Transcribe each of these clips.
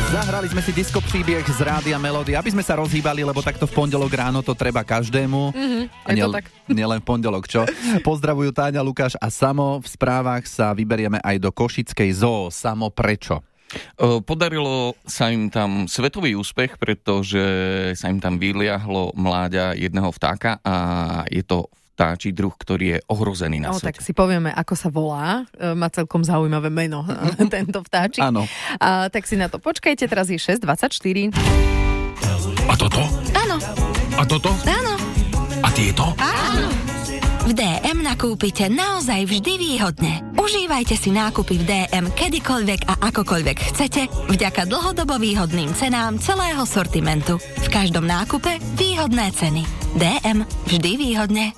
Zahrali sme si disco príbeh z Rádia Melody, aby sme sa rozhýbali, lebo takto v pondelok ráno to treba každému. A nielen v pondelok, čo? Pozdravujú Táňa, Lukáš a Samo. V správach sa vyberieme aj do Košickej zoo. Samo, prečo? Podarilo sa im tam svetový úspech, pretože sa im tam vyliahlo mláďa jedného vtáka a je to vtáčí druh, ktorý je ohrozený na svete. Tak si povieme, ako sa volá. Má celkom zaujímavé meno tento vtáčik. Áno. Tak si na to počkajte, teraz je 6:24. A toto? Áno. A toto? Áno. A tieto? Áno. V DM nakúpite naozaj vždy výhodne. Užívajte si nákupy v DM kedykoľvek a akokoľvek chcete vďaka dlhodobo výhodným cenám celého sortimentu. V každom nákupe výhodné ceny. DM vždy výhodne.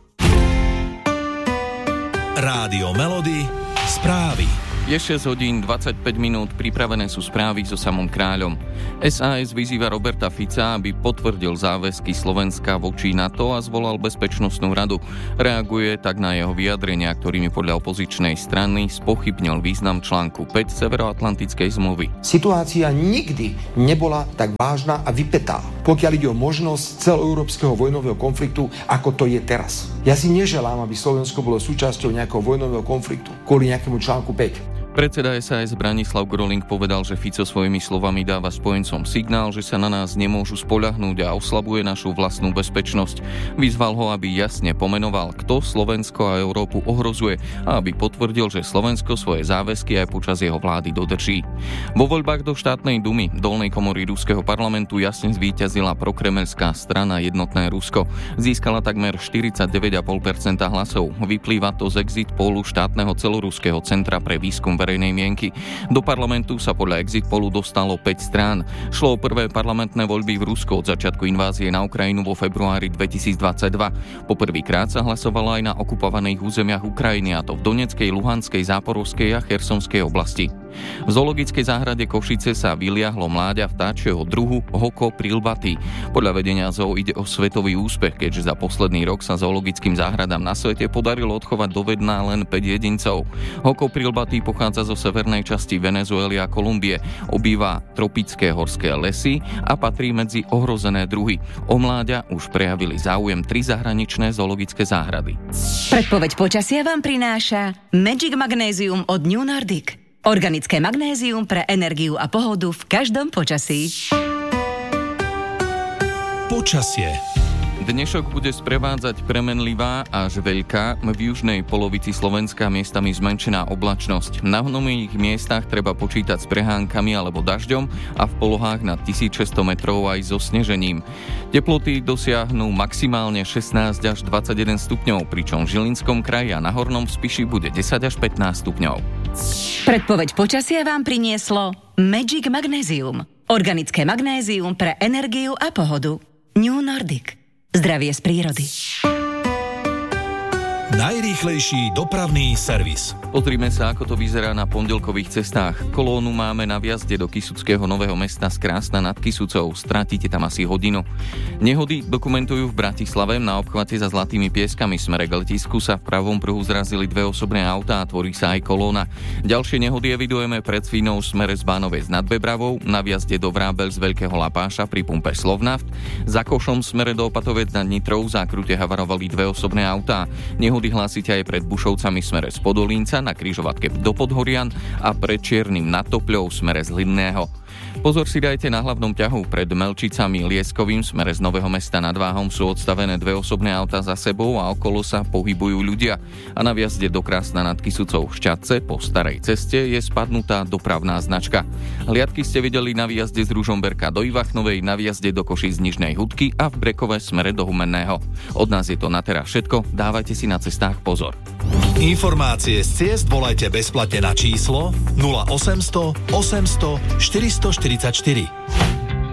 Rádio Melody, správy. Je 6 hodín 25 minút, pripravené sú správy so samom kráľom. SAS vyzýva Roberta Fica, aby potvrdil záväzky Slovenska voči NATO a zvolal Bezpečnostnú radu. Reaguje tak na jeho vyjadrenia, ktorými podľa opozičnej strany spochybnil význam článku 5 Severoatlantickej zmluvy. Situácia nikdy nebola tak vážna a vypätá, pokiaľ ide o možnosť celoeurópskeho vojnového konfliktu, ako to je teraz. Ja si neželám, aby Slovensko bolo súčasťou nejakého vojnového konfliktu kvôli nejakému článku 5. Predseda SAS Branislav Groling povedal, že Fico svojimi slovami dáva spojencom signál, že sa na nás nemôžu spoľahnúť a oslabuje našu vlastnú bezpečnosť. Vyzval ho, aby jasne pomenoval, kto Slovensko a Európu ohrozuje a aby potvrdil, že Slovensko svoje záväzky aj počas jeho vlády dodrží. Vo voľbách do štátnej dumy, dolnej komory ruského parlamentu, jasne zvíťazila prokremelská strana Jednotné Rusko. Získala takmer 49,5% hlasov. Vyplýva to z exit pollu štátneho celoruského centra pre výskum verejnej mienky. Do parlamentu sa podľa exit pollu dostalo 5 strán. Šlo o prvé parlamentné voľby v Rusku od začiatku invázie na Ukrajinu vo februári 2022. Poprvýkrát sa hlasovalo aj na okupovaných územiach Ukrajiny, a to v Donetskej, Luhanskej, Záporovskej a Chersonskej oblasti. V zoologickej záhrade Košice sa vyliahlo mláďa vtáčieho druhu Hoko prilbatý. Podľa vedenia zoo ide o svetový úspech, keďže za posledný rok sa zoologickým záhradám na svete podarilo odchovať do vedná len 5 jedincov. Hoko prilbatý pochádza zo severnej časti Venezuely a Kolumbie, obýva tropické horské lesy a patrí medzi ohrozené druhy. O mláďa už prejavili záujem 3 zahraničné zoologické záhrady. Predpoveď počasia vám prináša Magic Magnézium od New Nordic. Organické magnézium pre energiu a pohodu v každom počasí. Počasie. Dnešok bude sprevádzať premenlivá až veľká, v južnej polovici Slovenska miestami zmenšená oblačnosť. Na mnohých miestach treba počítať s prehánkami alebo dažďom a v polohách nad 1600 metrov aj so snežením. Teploty dosiahnu maximálne 16 až 21 stupňov, pričom v Žilinskom kraji a na Hornom Spiši bude 10 až 15 stupňov. Predpoveď počasia vám prinieslo Magic Magnézium. Organické magnézium pre energiu a pohodu. New Nordic. Zdravie z prírody. Najrýchlejší dopravný servis. Pozrime sa, ako to vyzerá na pondelkových cestách. Kolónu máme na vjazde do Kysuckého Nového Mesta z Krásna nad Kysucou. Stratíte tam asi hodinu. Nehody dokumentujú v Bratislave. Na obchvate za Zlatými Pieskami smere k letisku sa v pravom pruhu zrazili 2 osobné autá a tvorí sa aj kolóna. Ďalšie nehody evidujeme pred Svínou smere z Bánovec nad Bebravou, na vjazde do Vrábel z Veľkého Lapáša pri pumpe Slovnaft, za Košom smere do Opatovec nad Nitrou v zákrute havarovali 2 osobné autá. Nehody hlásite aj pred Bušovcami smere z Podolínca na križovatke do Podhorian a pred Čiernym nad Topľou smere z Hlinného. Pozor si dajte na hlavnom ťahu pred Melčicami Lieskovým smere z Nového Mesta nad Váhom sú odstavené 2 osobné autá za sebou a okolo sa pohybujú ľudia. A na vjazde do Krásna nad Kysucou v Šťatce po starej ceste je spadnutá dopravná značka. Hliadky ste videli na výjazde z Ružomberka do Ivachnovej, na výjazde do Košíc z Nižnej Hudky a v Brekove smere do Humenného. Od nás je to na teraz všetko, dávajte si na cestách pozor. Informácie z ciest volajte bezplatne na číslo 0800 800 444.